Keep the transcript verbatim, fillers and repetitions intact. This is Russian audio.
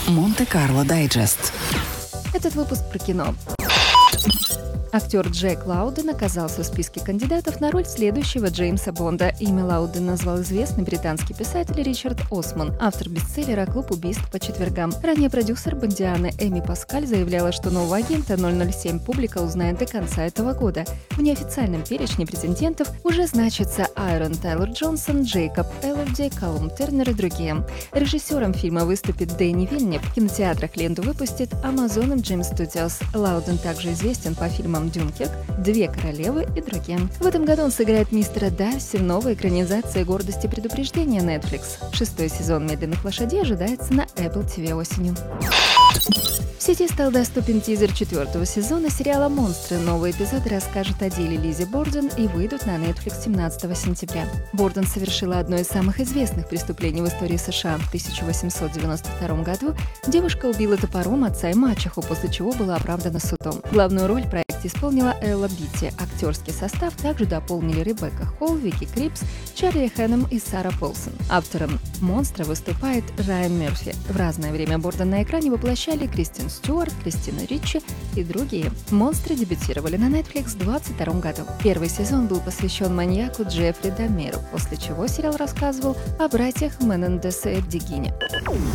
Монте-Карло Дайджест. Этот выпуск про кино. Актер Джек Лауден оказался в списке кандидатов на роль следующего Джеймса Бонда. Имя Лауден назвал известный британский писатель Ричард Осман, автор бестселлера «Клуб убийств по четвергам». Ранее продюсер Бондианы Эми Паскаль заявляла, что нового агента ноль ноль семь публика узнает до конца этого года. В неофициальном перечне претендентов уже значатся Айрон Тайлер Джонсон, Джейкоб Эллерди, Калум Тернер и другие. Режиссером фильма выступит Дэнни Вильнев. В кинотеатрах ленту выпустит Amazon Imaging Studios. Лауден также известен по фильмам «Дюнкерк», «Две королевы» и другие. В этом году он сыграет мистера Дарси в новой экранизации «Гордость и предупреждение» Netflix. Шестой сезон «Медленных лошадей» ожидается на Apple ти ви осенью. В сети стал доступен тизер четвертого сезона сериала «Монстры». Новые эпизоды расскажут о деле Лиззи Борден и выйдут на Netflix семнадцатого сентября. Борден совершила одно из самых известных преступлений в истории США. В тысяча восемьсот девяносто втором году девушка убила топором отца и мачеху, после чего была оправдана судом. Главную роль в проекте исполнила Элла Битти. Актерский состав также дополнили Ребекка Холл, Вики Крипс, Чарли Хэннем и Сара Полсон. Автором «Монстра» выступает Райан Мерфи. В разное время Борден на экране воплощали Кристин Стюарт, Кристина Ричи и другие. «Монстры» дебютировали на Netflix в двадцать втором году. Первый сезон был посвящен маньяку Джеффри Дамеру, после чего сериал рассказывал о братьях Менендесе Дегине.